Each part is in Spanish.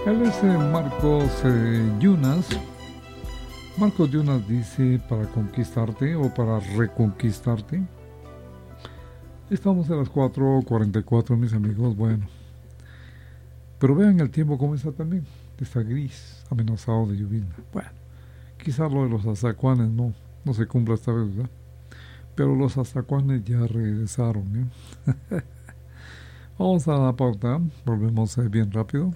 Él es Marcos Yunas. Marcos Yunas dice: para conquistarte o para reconquistarte. Estamos a las 4:44, mis amigos. Bueno, pero vean el tiempo cómo está también. Está gris, amenazado de lluvia. Bueno, quizás lo de los azacuanes no se cumpla esta vez, ¿verdad? Pero los azacuanes ya regresaron, ¿eh? Vamos a la pauta, volvemos bien rápido.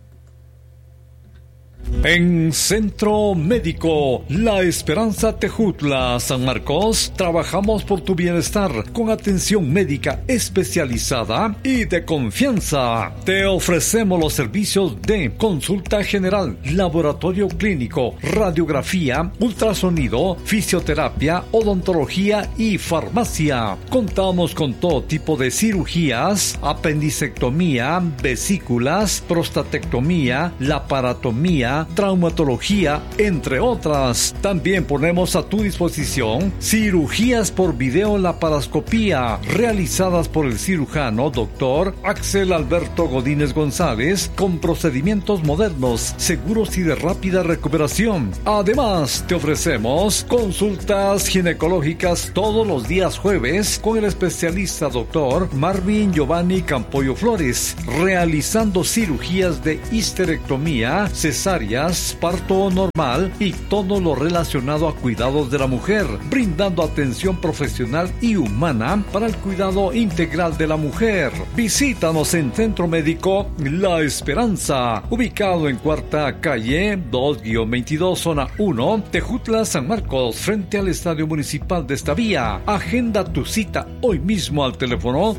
En Centro Médico La Esperanza Tejutla, San Marcos, trabajamos por tu bienestar con atención médica especializada y de confianza. Te ofrecemos los servicios de consulta general, laboratorio clínico, radiografía, ultrasonido, fisioterapia, odontología y farmacia. Contamos con todo tipo de cirugías: apendicectomía, vesículas, prostatectomía, laparotomía, traumatología, entre otras. También ponemos a tu disposición cirugías por videolaparoscopía realizadas por el cirujano Dr. Axel Alberto Godínez González, con procedimientos modernos, seguros y de rápida recuperación. Además, te ofrecemos consultas ginecológicas todos los días jueves con el especialista Dr. Marvin Giovanni Campoyo Flores, realizando cirugías de histerectomía, cesáreas, parto normal y todo lo relacionado a cuidados de la mujer, brindando atención profesional y humana para el cuidado integral de la mujer. Visítanos en Centro Médico La Esperanza, ubicado en Cuarta Calle 2-22, Zona 1, Tejutla, San Marcos, frente al Estadio Municipal de esta vía. Agenda tu cita hoy mismo al teléfono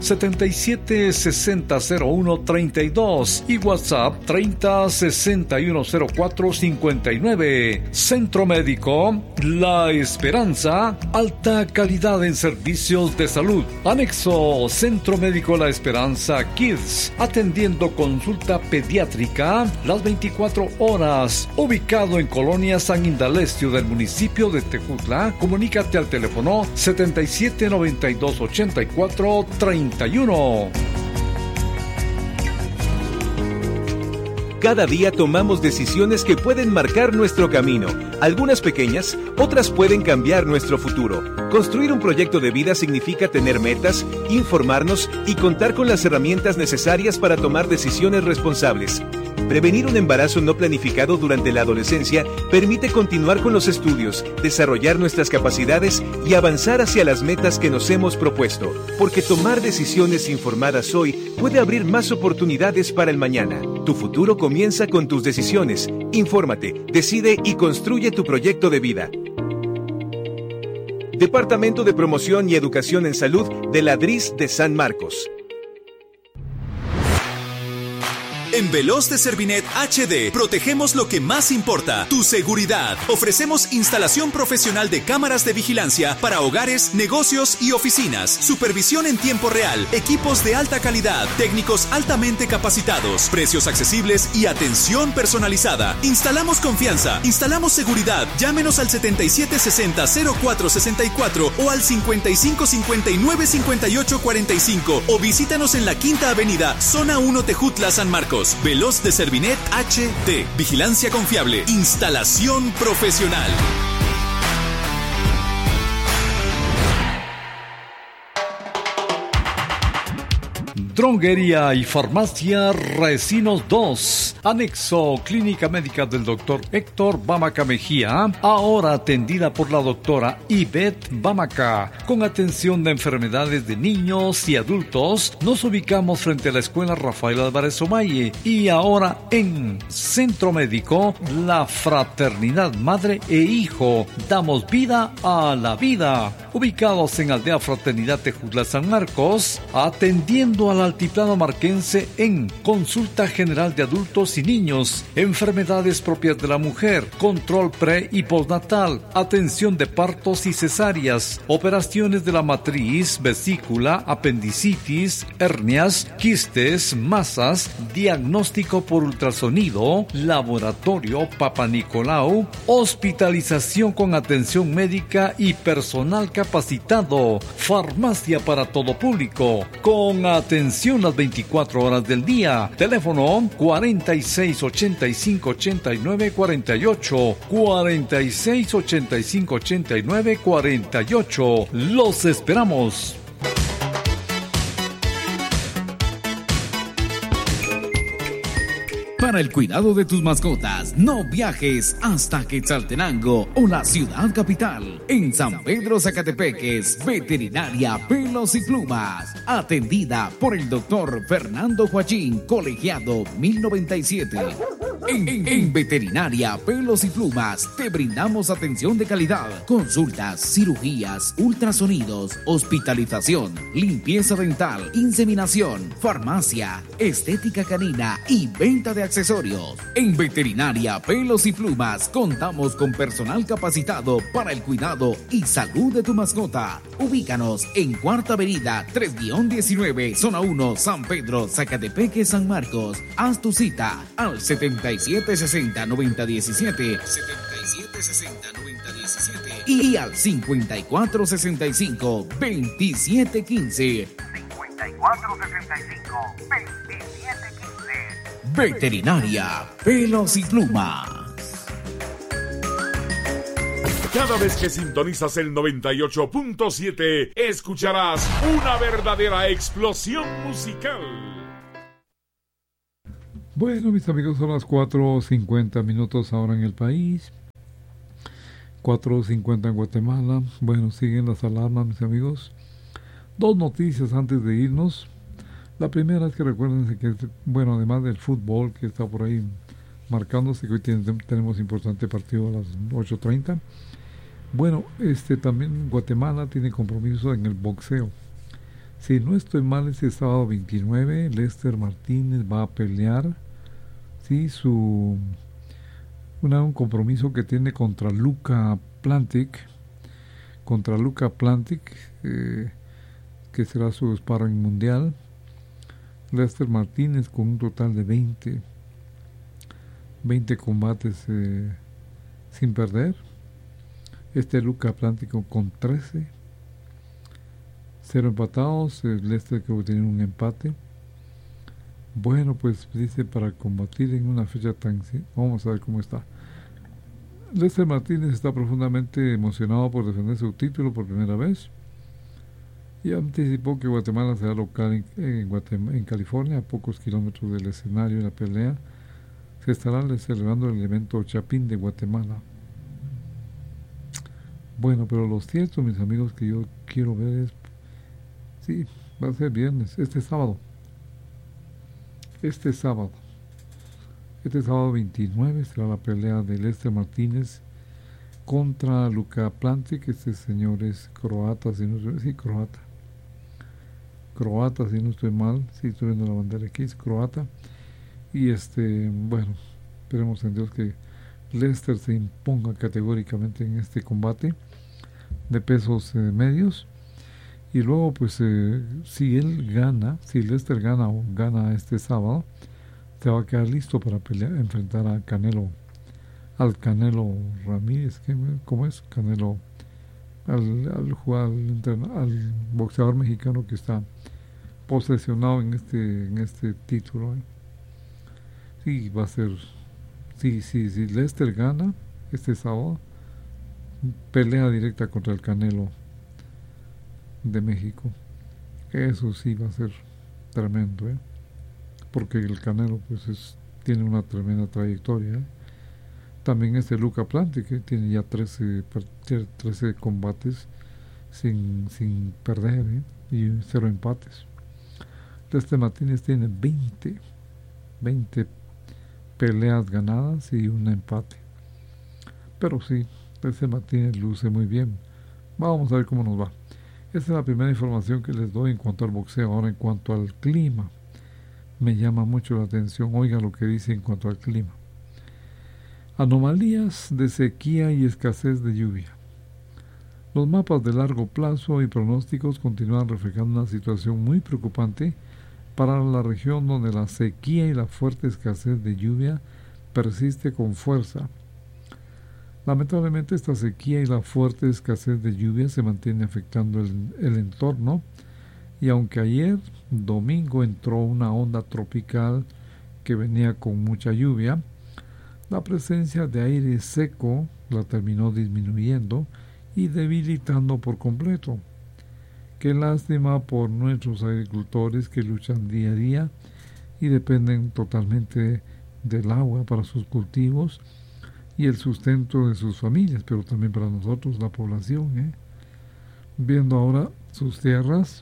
77600132 y WhatsApp 30610459. Centro Médico La Esperanza, alta calidad en servicios de salud. Anexo Centro Médico La Esperanza Kids, atendiendo consulta pediátrica las 24 horas. Ubicado en Colonia San Indalecio del municipio de Tejutla. Comunícate al teléfono 77928431. Cada día tomamos decisiones que pueden marcar nuestro camino. Algunas pequeñas, otras pueden cambiar nuestro futuro. Construir un proyecto de vida significa tener metas, informarnos y contar con las herramientas necesarias para tomar decisiones responsables. Prevenir un embarazo no planificado durante la adolescencia permite continuar con los estudios, desarrollar nuestras capacidades y avanzar hacia las metas que nos hemos propuesto. Porque tomar decisiones informadas hoy puede abrir más oportunidades para el mañana. Tu futuro comienza con tus decisiones. Infórmate, decide y construye tu proyecto de vida. Departamento de Promoción y Educación en Salud de la DRIS de San Marcos. En Veloz de Servinet HD protegemos lo que más importa, tu seguridad. Ofrecemos instalación profesional de cámaras de vigilancia para hogares, negocios y oficinas, supervisión en tiempo real, equipos de alta calidad, técnicos altamente capacitados, precios accesibles y atención personalizada. Instalamos confianza, instalamos seguridad. Llámenos al 7760-0464 o al 5559-5845 o visítanos en la Quinta Avenida, Zona 1, Tejutla, San Marcos. Veloz de Servinet HD. Vigilancia confiable. Instalación profesional. Droguería y Farmacia Recinos 2. Anexo Clínica Médica del Dr. Héctor Bamaca Mejía, ahora atendida por la doctora Ivette Bamaca, con atención de enfermedades de niños y adultos. Nos ubicamos frente a la Escuela Rafael Álvarez Omaye y ahora en Centro Médico La Fraternidad Madre e Hijo. Damos vida a la vida. Ubicados en Aldea Fraternidad Tejutla, San Marcos, atendiendo al altiplano marquense en consulta general de adultos y niños, enfermedades propias de la mujer, control pre y postnatal, atención de partos y cesáreas, operaciones de la matriz, vesícula, apendicitis, hernias, quistes, masas, diagnóstico por ultrasonido, laboratorio Papa Nicolau, hospitalización con atención médica y personal capacitado, farmacia para todo público, con atención atención las 24 horas del día. Teléfono 4685-8948, 4685-8948. Los esperamos. Para el cuidado de tus mascotas, no viajes hasta Quetzaltenango o la ciudad capital. En San Pedro Zacatepeques, Veterinaria Pelos y Plumas. Atendida por el doctor Fernando Joachín, colegiado 1097. En Veterinaria Pelos y Plumas te brindamos atención de calidad, consultas, cirugías, ultrasonidos, hospitalización, limpieza dental, inseminación, farmacia, estética canina y venta de accesorios. En Veterinaria Pelos y Plumas contamos con personal capacitado para el cuidado y salud de tu mascota. Ubícanos en Cuarta Avenida 3-19, Zona 1, San Pedro, Zacatepeque, San Marcos. Haz tu cita al 7760-9017, 7760-9017 y al 5465-2715. 5465-2715. Veterinaria Pelos y Plumas. Cada vez que sintonizas el 98.7, escucharás una verdadera explosión musical. Bueno, mis amigos, son las 4:50 ahora en el país, 4:50 en Guatemala. Bueno, siguen las alarmas, mis amigos. Dos noticias antes de irnos. La primera es que recuérdense que, bueno, además del fútbol que está por ahí marcándose, que hoy tenemos importante partido a las 8:30. Bueno, también Guatemala tiene compromiso en el boxeo. Si no estoy mal, este sábado 29, Lester Martínez va a pelear, sí, un compromiso que tiene contra Luka Plantic, que será su sparring mundial. Lester Martínez con un total de 20 combates sin perder. Luka Plantic con 13, 0 empatados. Lester creo que tiene un empate. Bueno, pues dice, para combatir en una fecha tan... Vamos a ver cómo está. Lester Martínez está profundamente emocionado por defender su título por primera vez y anticipó que Guatemala será local en California, a pocos kilómetros del escenario de la pelea. Se estará celebrando el evento Chapín de Guatemala. Bueno, pero lo cierto, mis amigos, que yo quiero ver es... Sí, va a ser viernes, este sábado 29 será la pelea de Lester Martínez contra Luka Plantic. Este señor es croata, croata, si no estoy mal, si estoy viendo la bandera aquí, es croata. Y bueno, esperemos en Dios que Lester se imponga categóricamente en este combate de pesos medios. Y luego, pues, si Lester gana este sábado, se va a quedar listo para enfrentar al Canelo Ramírez, ¿cómo es? Canelo, al boxeador mexicano que está posesionado en este título. Sí, va a ser, si Lester gana este sábado, pelea directa contra el Canelo de México. Eso sí va a ser tremendo, porque el Canelo pues tiene una tremenda trayectoria. También Luka Plantic, que tiene ya 13 combates sin perder, y 0 empates. Lester Martínez tiene 20 peleas ganadas y un empate. Pero sí, Lester Martínez luce muy bien. Vamos a ver cómo nos va. Esta es la primera información que les doy en cuanto al boxeo. Ahora, en cuanto al clima, me llama mucho la atención. Oiga lo que dice en cuanto al clima. Anomalías de sequía y escasez de lluvia. Los mapas de largo plazo y pronósticos continúan reflejando una situación muy preocupante para la región, donde la sequía y la fuerte escasez de lluvia persiste con fuerza. Lamentablemente, esta sequía y la fuerte escasez de lluvia se mantiene afectando el entorno Y aunque ayer domingo entró una onda tropical que venía con mucha lluvia, la presencia de aire seco la terminó disminuyendo y debilitando por completo. Qué lástima por nuestros agricultores que luchan día a día y dependen totalmente del agua para sus cultivos y el sustento de sus familias, pero también para nosotros, la población, viendo ahora sus tierras.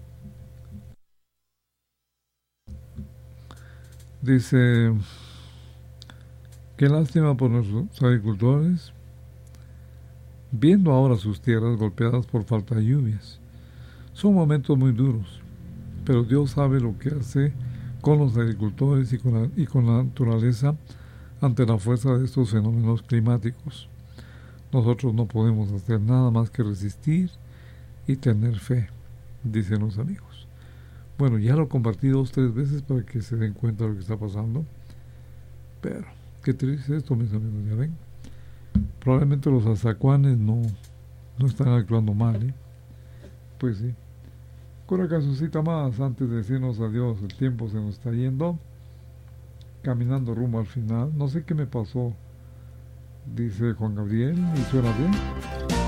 Dice, qué lástima por nuestros agricultores, viendo ahora sus tierras golpeadas por falta de lluvias. Son momentos muy duros, pero Dios sabe lo que hace con los agricultores y con la naturaleza ante la fuerza de estos fenómenos climáticos. Nosotros no podemos hacer nada más que resistir y tener fe, dicen los amigos. Bueno, ya lo he compartido 2 o 3 veces para que se den cuenta de lo que está pasando, pero qué triste esto, mis amigos, ya ven. Probablemente los azacuanes no están actuando mal, Pues sí. Con una cancioncita más antes de decirnos adiós, el tiempo se nos está yendo, caminando rumbo al final. No sé qué me pasó, dice Juan Gabriel, y suena bien.